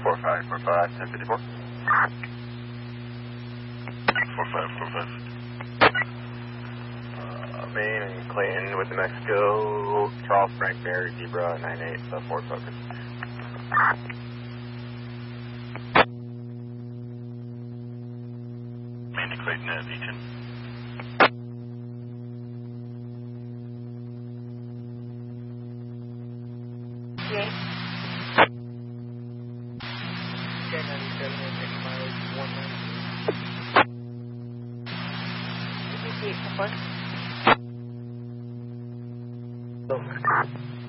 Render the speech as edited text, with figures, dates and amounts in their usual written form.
4545, 1054. 4545. Maine and Clayton with New Mexico, Charles Frank Bear, Zebra 98, Ford Focus. Maine and Clayton at Eaton. Okay. 1097 and next mileage 190. 58 so far.